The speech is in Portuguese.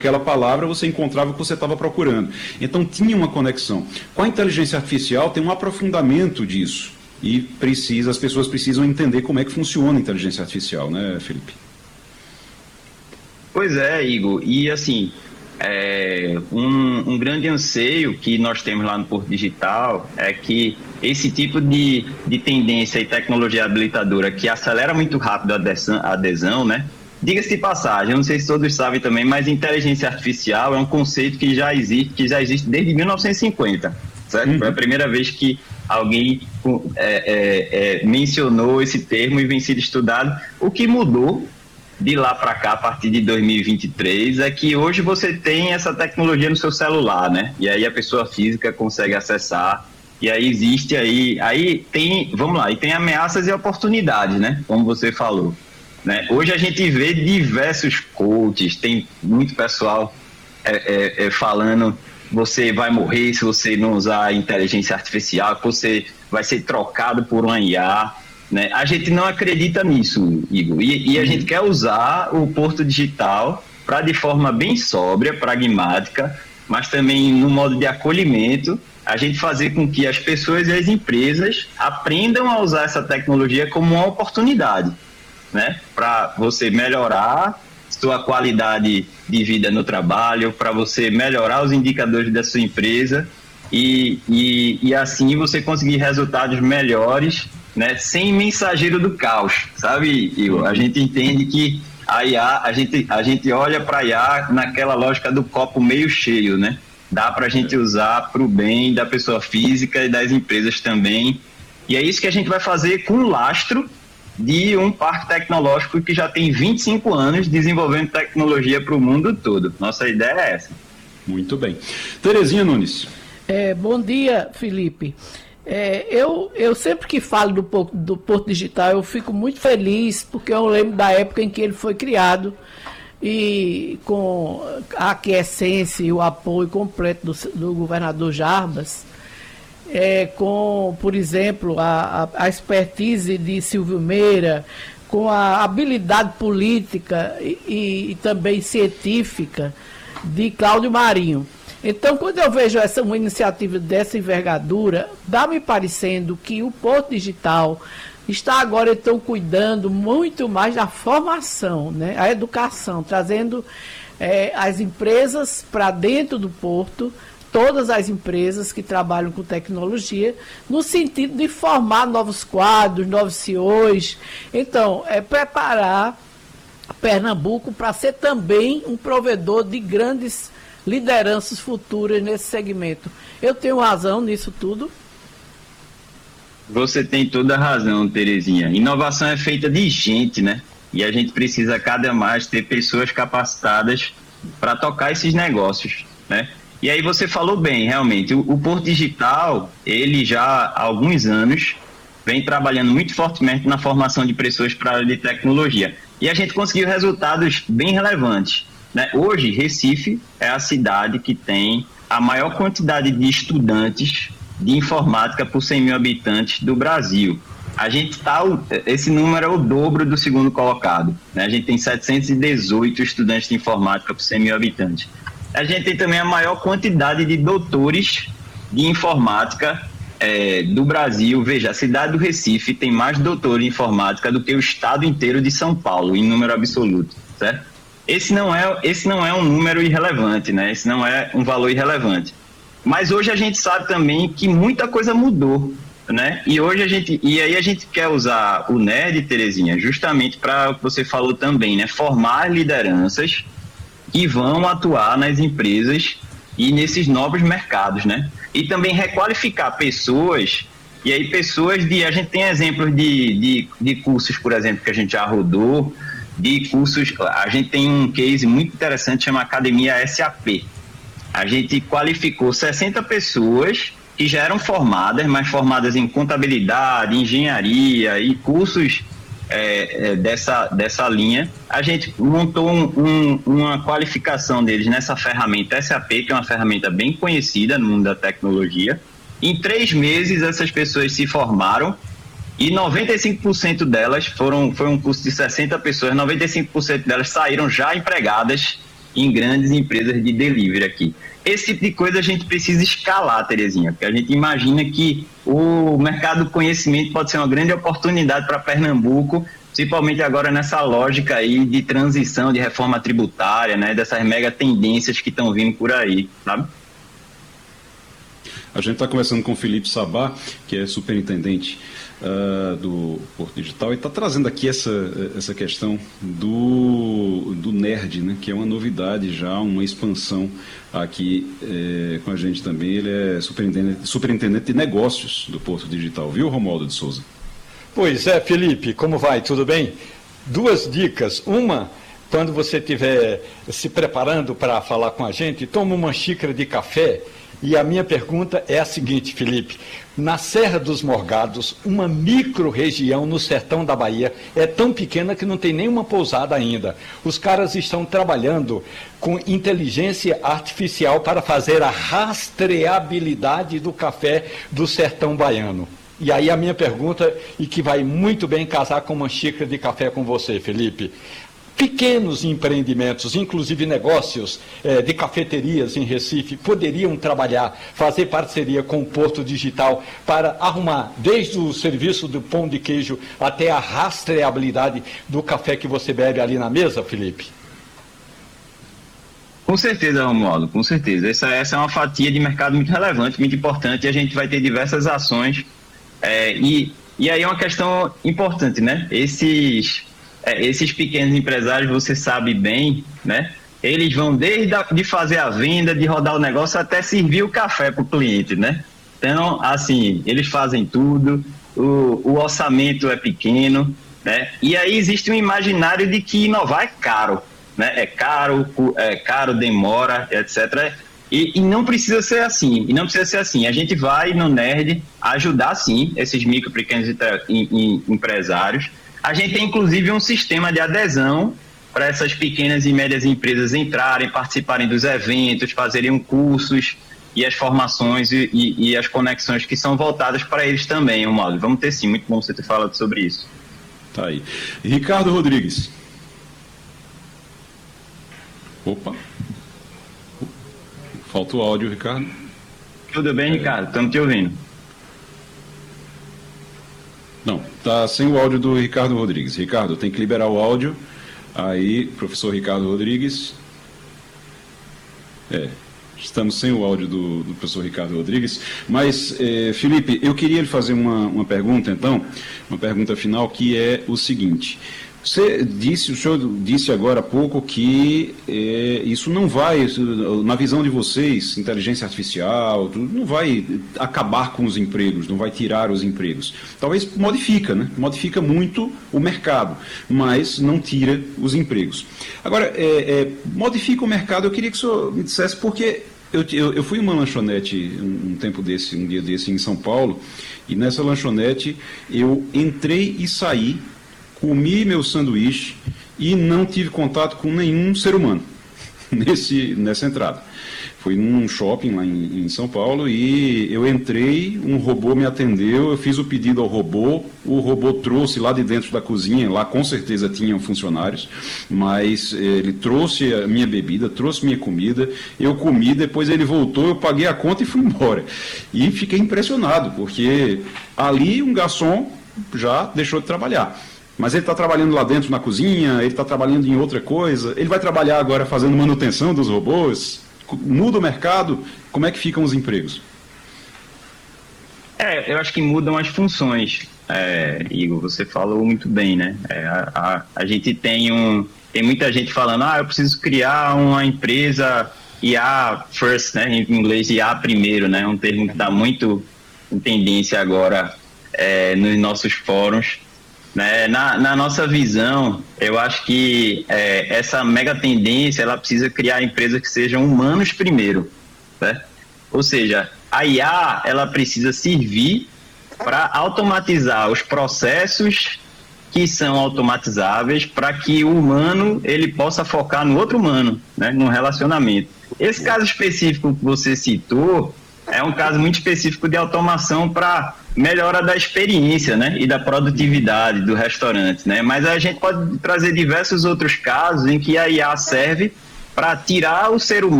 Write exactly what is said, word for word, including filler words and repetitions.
aquela palavra você encontrava o que você estava procurando. Então tinha uma conexão. Com a inteligência artificial tem um aprofundamento disso. E precisa, as pessoas precisam entender como é que funciona a inteligência artificial, né, Felipe? Pois é, Igor. E assim, é, um, um grande anseio que nós temos lá no Porto Digital é que esse tipo de, de tendência e tecnologia habilitadora que acelera muito rápido a adesão, a adesão, né? Diga-se de passagem, eu não sei se todos sabem também, mas inteligência artificial é um conceito que já existe, que já existe desde mil novecentos e cinquenta, certo? Uhum. Foi a primeira vez que alguém é, é, é, mencionou esse termo e vem sido estudado. O que mudou de lá para cá, a partir de dois mil e vinte e três, é que hoje você tem essa tecnologia no seu celular, né? E aí a pessoa física consegue acessar, e aí existe aí, aí tem, vamos lá, e tem ameaças e oportunidades, né? Como você falou. Né? Hoje a gente vê diversos coaches, tem muito pessoal é, é, é, falando você vai morrer se você não usar a inteligência artificial, que você vai ser trocado por uma I A. Né? A gente não acredita nisso, Igor, e, e a gente quer usar o Porto Digital para, de forma bem sóbria, pragmática, mas também no modo de acolhimento, a gente fazer com que as pessoas e as empresas aprendam a usar essa tecnologia como uma oportunidade. Né, para você melhorar sua qualidade de vida no trabalho, para você melhorar os indicadores da sua empresa e, e, e assim você conseguir resultados melhores, né, sem mensageiro do caos, sabe, Igor? A gente entende que a I A, a gente, a gente olha para a I A naquela lógica do copo meio cheio, né? Dá para a gente usar para o bem da pessoa física e das empresas também, e é isso que a gente vai fazer com o lastro de um parque tecnológico que já tem vinte e cinco anos desenvolvendo tecnologia para o mundo todo. Nossa ideia é essa. Muito bem. Terezinha Nunes. É, bom dia, Felipe. É, eu, eu sempre que falo do, do Porto Digital, eu fico muito feliz, porque eu lembro da época em que ele foi criado e com a aquiescência e o apoio completo do, do governador Jarbas. É, com, por exemplo, a, a, a expertise de Silvio Meira, com a habilidade política e, e, e também científica de Cláudio Marinho. Então, quando eu vejo essa, uma iniciativa dessa envergadura, dá-me parecendo que o Porto Digital está agora, então, cuidando muito mais da formação, né, a educação, trazendo é, as empresas para dentro do Porto, todas as empresas que trabalham com tecnologia, no sentido de formar novos quadros, novos C E Os. Então, é preparar Pernambuco para ser também um provedor de grandes lideranças futuras nesse segmento. Eu tenho razão nisso tudo? Você tem toda a razão, Terezinha. Inovação é feita de gente, né? E a gente precisa cada mais ter pessoas capacitadas para tocar esses negócios, né? E aí você falou bem, realmente, o, o Porto Digital, ele já há alguns anos vem trabalhando muito fortemente na formação de pessoas para a área de tecnologia. E a gente conseguiu resultados bem relevantes, né? Hoje, Recife é a cidade que tem a maior quantidade de estudantes de informática por cem mil habitantes do Brasil. A gente tá, esse número é o dobro do segundo colocado, né? A gente tem setecentos e dezoito estudantes de informática por cem mil habitantes. A gente tem também a maior quantidade de doutores de informática é, do Brasil. Veja, a cidade do Recife tem mais doutores de informática do que o estado inteiro de São Paulo, em número absoluto, certo? Esse não é, esse não é um número irrelevante, né? Esse não é um valor irrelevante. Mas hoje a gente sabe também que muita coisa mudou, né? E hoje a gente, e aí a gente quer usar o N E D, Terezinha, justamente para o que você falou também, né? Formar lideranças que vão atuar nas empresas e nesses novos mercados, né? E também requalificar pessoas, e aí pessoas de... A gente tem exemplos de, de, de cursos, por exemplo, que a gente já rodou, de cursos... A gente tem um case muito interessante, chama Academia S A P. A gente qualificou sessenta pessoas que já eram formadas, mas formadas em contabilidade, engenharia e cursos É, é, dessa, dessa linha. A gente montou um, um, uma qualificação deles nessa ferramenta S A P, que é uma ferramenta bem conhecida no mundo da tecnologia. Em três meses, essas pessoas se formaram e noventa e cinco por cento delas foram, foi um curso de sessenta pessoas, noventa e cinco por cento delas saíram já empregadas em grandes empresas de delivery aqui. Esse tipo de coisa a gente precisa escalar, Terezinha, porque a gente imagina que o mercado do conhecimento pode ser uma grande oportunidade para Pernambuco, principalmente agora nessa lógica aí de transição, de reforma tributária, né, dessas mega tendências que estão vindo por aí, sabe? A gente está conversando com o Felipe Sabá, que é superintendente uh, do Porto Digital, e está trazendo aqui essa, essa questão do, do NERD, né, que é uma novidade já, uma expansão aqui eh, com a gente também. Ele é superintendente, superintendente de negócios do Porto Digital, viu, Romualdo de Souza? Pois é, Felipe, como vai? Tudo bem? Duas dicas. Uma, quando você estiver se preparando para falar com a gente, toma uma xícara de café. E a minha pergunta é a seguinte, Felipe: na Serra dos Morgados, uma micro-região no sertão da Bahia, é tão pequena que não tem nenhuma pousada ainda. Os caras estão trabalhando com inteligência artificial para fazer a rastreabilidade do café do sertão baiano. E aí a minha pergunta, e que vai muito bem casar com uma xícara de café com você, Felipe: pequenos empreendimentos, inclusive negócios eh, de cafeterias em Recife, poderiam trabalhar, fazer parceria com o Porto Digital para arrumar desde o serviço do pão de queijo até a rastreabilidade do café que você bebe ali na mesa, Felipe? Com certeza, Romualdo, com certeza. Essa, essa é uma fatia de mercado muito relevante, muito importante, e a gente vai ter diversas ações. É, e, e aí é uma questão importante, né? Esses... É, esses pequenos empresários, você sabe bem, né? Eles vão desde a, de fazer a venda, de rodar o negócio, até servir o café para o cliente, né? Então, assim, eles fazem tudo, o, o orçamento é pequeno, né? E aí existe um imaginário de que inovar é caro, né? É caro, é caro, demora, etcétera. E, e não precisa ser assim, e não precisa ser assim. A gente vai no NERD ajudar, sim, esses micro, pequenos empresários. A gente tem, inclusive, um sistema de adesão para essas pequenas e médias empresas entrarem, participarem dos eventos, fazerem cursos e as formações e, e, e as conexões que são voltadas para eles também, Romualdo. Vamos ter sim, muito bom você ter falado sobre isso. Tá aí. Ricardo Rodrigues. Opa. Falta o áudio, Ricardo. Tudo bem, é... Ricardo? Estamos te ouvindo. Não, tá sem o áudio do Ricardo Rodrigues. Ricardo, tem que liberar o áudio. Aí, professor Ricardo Rodrigues. É, estamos sem o áudio do, do professor Ricardo Rodrigues. Mas, eh, Felipe, eu queria lhe fazer uma, uma pergunta, então, uma pergunta final, que é o seguinte. Você disse, o senhor disse agora há pouco que é, isso não vai, na visão de vocês, inteligência artificial, não vai acabar com os empregos, não vai tirar os empregos. Talvez modifica, né? Modifica muito o mercado, mas não tira os empregos. Agora, é, é, modifica o mercado, eu queria que o senhor me dissesse, porque eu, eu, eu fui em uma lanchonete um, um tempo desse, um dia desse em São Paulo, e nessa lanchonete eu entrei e saí, comi meu sanduíche e não tive contato com nenhum ser humano nesse, nessa entrada. Fui num shopping lá em, em São Paulo e eu entrei, um robô me atendeu, eu fiz o pedido ao robô, o robô trouxe lá de dentro da cozinha, lá com certeza tinham funcionários, mas ele trouxe a minha bebida, trouxe minha comida, eu comi, depois ele voltou, eu paguei a conta e fui embora. E fiquei impressionado, porque ali um garçom já deixou de trabalhar. Mas ele está trabalhando lá dentro na cozinha, ele está trabalhando em outra coisa, ele vai trabalhar agora fazendo manutenção dos robôs, muda o mercado, como é que ficam os empregos? É, eu acho que mudam as funções, é, Igor, você falou muito bem, né? É, a, a, a gente tem um, tem muita gente falando, ah, eu preciso criar uma empresa I A first, né? Em inglês I A primeiro, né? Um termo que está muito em tendência agora é, nos nossos fóruns. Né, na, na nossa visão, eu acho que é, essa mega tendência, ela precisa criar empresas que sejam humanos primeiro, né? Ou seja, a I A, ela precisa servir para automatizar os processos que são automatizáveis para que o humano ele possa focar no outro humano, né, no relacionamento. Esse caso específico que você citou é um caso muito específico de automação para melhora da experiência, né, e da produtividade do restaurante, né? Mas a gente pode trazer diversos outros casos em que a I A serve para tirar o ser humano